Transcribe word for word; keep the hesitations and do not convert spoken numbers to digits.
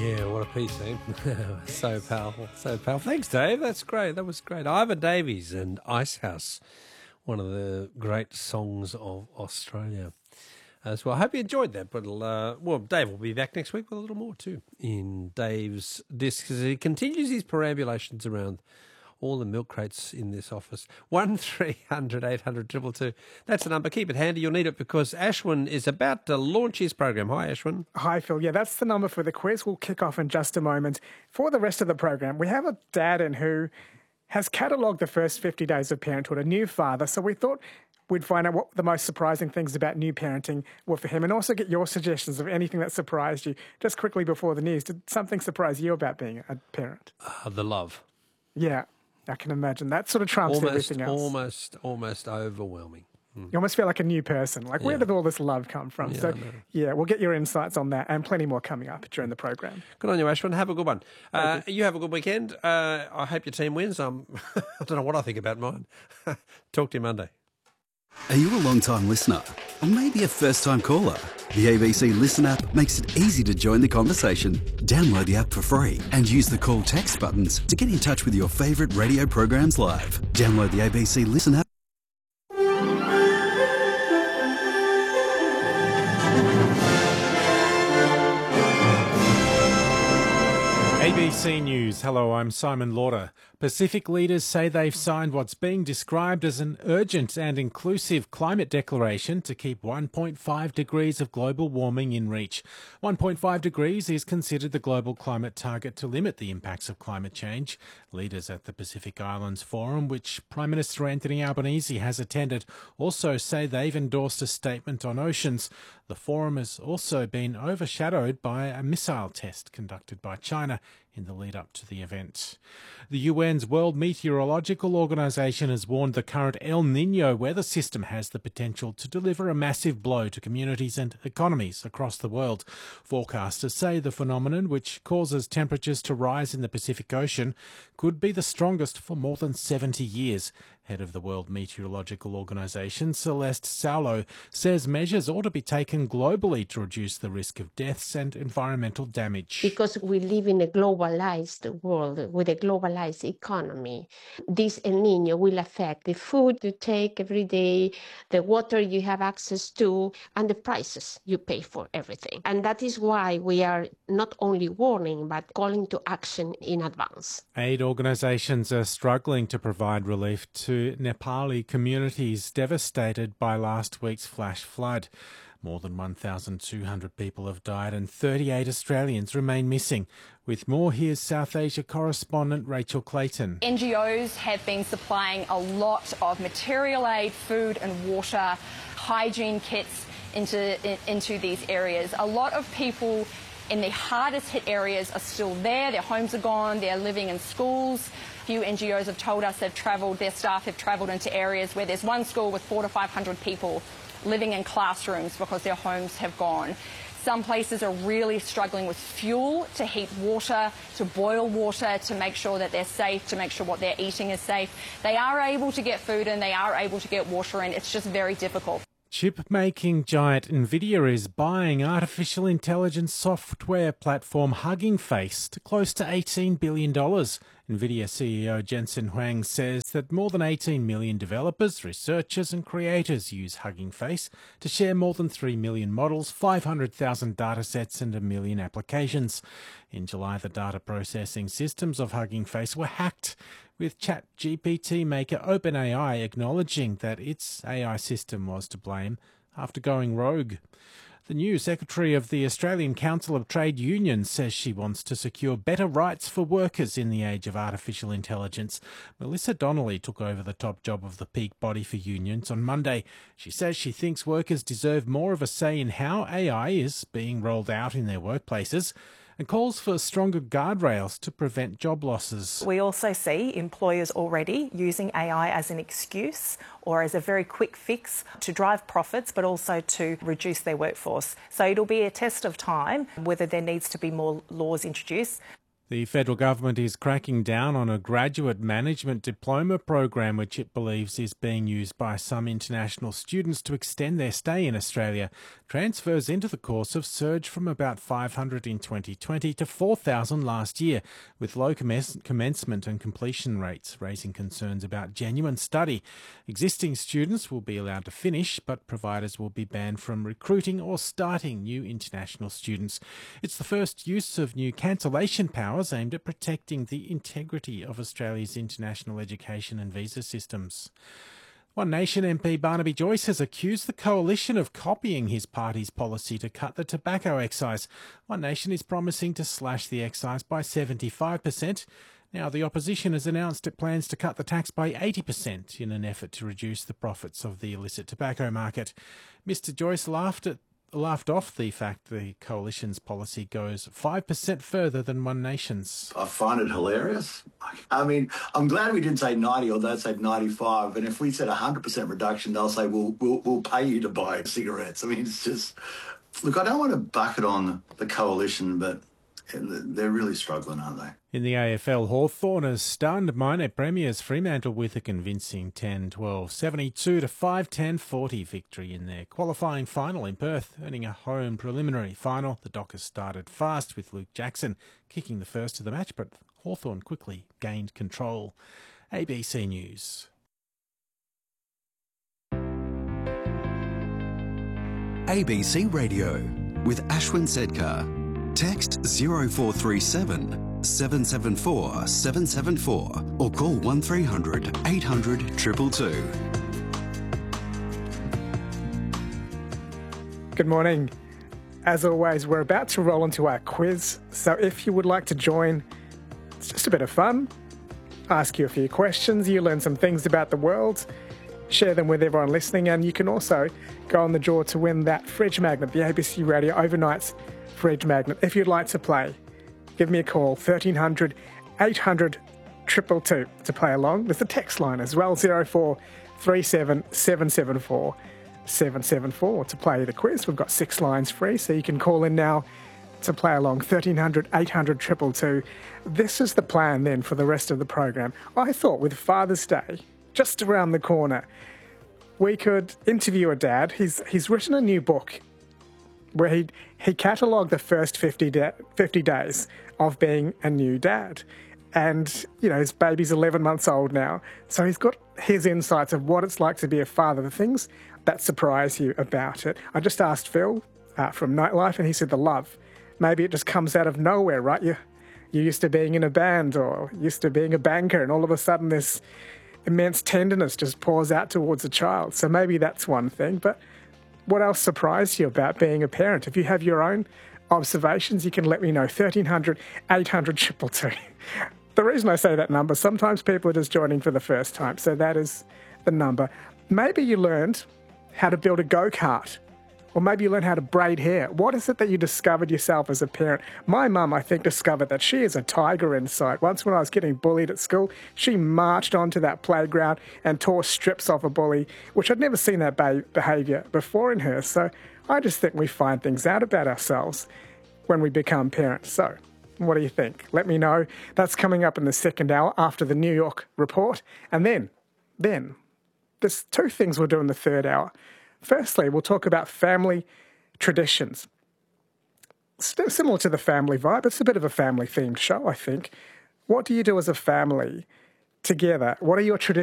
Yeah, what a piece, eh? So powerful, so powerful. Thanks, Dave. That's great. That was great. Ivor Davies and Ice House, one of the great songs of Australia as well. I hope you enjoyed that. But uh, well, Dave will be back next week with a little more too in Dave's disc as he continues his perambulations around all the milk crates in this office. One three hundred eight hundred two two two. That's the number. Keep it handy. You'll need it because Ashwin is about to launch his program. Hi, Ashwin. Hi, Phil. Yeah, that's the number for the quiz. We'll kick off in just a moment. For the rest of the program, we have a dad in who has catalogued the first fifty days of parenthood, a new father. So we thought we'd find out what the most surprising things about new parenting were for him and also get your suggestions of anything that surprised you. Just quickly before the news, did something surprise you about being a parent? Uh, the love. Yeah. I can imagine. That sort of trumps almost, everything else. Almost, almost overwhelming. Mm. You almost feel like a new person. Like, where Yeah. did all this love come from? Yeah, so, yeah, we'll get your insights on that and plenty more coming up during the program. Good on you, Ashwin. Have a good one. Uh, you. you have a good weekend. Uh, I hope your team wins. Um, I don't know what I think about mine. Talk to you Monday. Are you a long-time listener? Or maybe a first-time caller? The A B C Listen app makes it easy to join the conversation. Download the app for free and use the call text buttons to get in touch with your favourite radio programs live. Download the A B C Listen app. A B C News. Hello, I'm Simon Lauder. Pacific leaders say they've signed what's being described as an urgent and inclusive climate declaration to keep one point five degrees of global warming in reach. one point five degrees is considered the global climate target to limit the impacts of climate change. Leaders at the Pacific Islands Forum, which Prime Minister Anthony Albanese has attended, also say they've endorsed a statement on oceans. The forum has also been overshadowed by a missile test conducted by China in the lead up to the event. The U N's World Meteorological Organization has warned the current El Niño weather system has the potential to deliver a massive blow to communities and economies across the world. Forecasters say the phenomenon, which causes temperatures to rise in the Pacific Ocean, could be the strongest for more than seventy years. Head of the World Meteorological Organization, Celeste Saulo, says measures ought to be taken globally to reduce the risk of deaths and environmental damage. Because we live in a globalized world with a globalized economy, this El Niño will affect the food you take every day, the water you have access to, and the prices you pay for everything. And that is why we are not only warning, but calling to action in advance. Aid organisations are struggling to provide relief to Nepali communities devastated by last week's flash flood. More than one thousand two hundred people have died and thirty-eight Australians remain missing. With more, here's South Asia correspondent Rachel Clayton. N G Os have been supplying a lot of material aid, food and water, hygiene kits into, in, into these areas. A lot of people in the hardest hit areas are still there. Their homes are gone. They're living in schools. Few N G Os have told us they've travelled, their staff have travelled into areas where there's one school with four to five hundred people living in classrooms because their homes have gone. Some places are really struggling with fuel to heat water, to boil water, to make sure that they're safe, to make sure what they're eating is safe. They are able to get food in, they are able to get water in. It's just very difficult. Chip-making giant Nvidia is buying artificial intelligence software platform Hugging Face to close to eighteen billion dollars. Nvidia C E O Jensen Huang says that more than eighteen million developers, researchers and creators use Hugging Face to share more than three million models, five hundred thousand datasets and a million applications. In July, the data processing systems of Hugging Face were hacked, with ChatGPT maker OpenAI acknowledging that its A I system was to blame after going rogue. The new Secretary of the Australian Council of Trade Unions says she wants to secure better rights for workers in the age of artificial intelligence. Melissa Donnelly took over the top job of the peak body for unions on Monday. She says she thinks workers deserve more of a say in how A I is being rolled out in their workplaces, and calls for stronger guardrails to prevent job losses. We also see employers already using A I as an excuse or as a very quick fix to drive profits, but also to reduce their workforce. So it'll be a test of time whether there needs to be more laws introduced. The federal government is cracking down on a graduate management diploma program which it believes is being used by some international students to extend their stay in Australia. Transfers into the course have surged from about five hundred in twenty twenty to four thousand last year, with low commence- commencement and completion rates, raising concerns about genuine study. Existing students will be allowed to finish, but providers will be banned from recruiting or starting new international students. It's the first use of new cancellation powers aimed at protecting the integrity of Australia's international education and visa systems. One Nation M P Barnaby Joyce has accused the Coalition of copying his party's policy to cut the tobacco excise. One Nation is promising to slash the excise by seventy-five percent. Now, the opposition has announced it plans to cut the tax by eighty percent in an effort to reduce the profits of the illicit tobacco market. Mister Joyce laughed at laughed off the fact the Coalition's policy goes five percent further than One Nation's. I find it hilarious. I mean, I'm glad we didn't say ninety, or they said ninety-five. And if we said one hundred percent reduction, they'll say, we'll, we'll, we'll pay you to buy cigarettes. I mean, it's just... Look, I don't want to bucket on the Coalition, but they're really struggling, aren't they? In the A F L, Hawthorn has stunned minor premiers Fremantle with a convincing ten twelve seventy-two to five ten forty victory in their qualifying final in Perth, earning a home preliminary final. The Dockers started fast with Luke Jackson kicking the first of the match, but Hawthorn quickly gained control. A B C News. A B C Radio with Ashwin Sedkar. Text zero four three seven, seven seven four, seven seven four or call one three hundred, eight hundred, two two two. Good morning. As always, we're about to roll into our quiz, so if you would like to join, it's just a bit of fun. Ask you a few questions, you learn some things about the world, share them with everyone listening, and you can also go on the draw to win that fridge magnet, the A B C Radio Overnight's fridge magnet. If you'd like to play, give me a call, thirteen hundred, eight hundred, two two two to play along. There's a text line as well, zero four three seven, seven seven four, seven seven four to play the quiz. We've got six lines free, so you can call in now to play along, thirteen hundred, eight hundred, two two two. This is the plan then for the rest of the program. I thought with Father's Day just around the corner, we could interview a dad. He's he's written a new book where he he catalogued the first fifty, da- fifty days of being a new dad. And, you know, his baby's eleven months old now. So he's got his insights of what it's like to be a father, the things that surprise you about it. I just asked Phil uh, from Nightlife, and he said the love. Maybe it just comes out of nowhere, right? You, you're used to being in a band or used to being a banker, and all of a sudden this immense tenderness just pours out towards a child. So maybe that's one thing. But what else surprised you about being a parent? If you have your own observations, you can let me know. thirteen hundred, eight hundred, two two two. The reason I say that number, sometimes people are just joining for the first time, so that is the number. Maybe you learned how to build a go-kart, or maybe you learned how to braid hair. What is it that you discovered yourself as a parent? My mum, I think, discovered that she is a tiger inside. Once when I was getting bullied at school, she marched onto that playground and tore strips off a bully, which I'd never seen that ba- behaviour before in her. So I just think we find things out about ourselves when we become parents. So what do you think? Let me know. That's coming up in the second hour after the New York report. And then, then, there's two things we'll do in the third hour. Firstly, we'll talk about family traditions. Similar to the family vibe, it's a bit of a family-themed show, I think. What do you do as a family together? What are your traditions?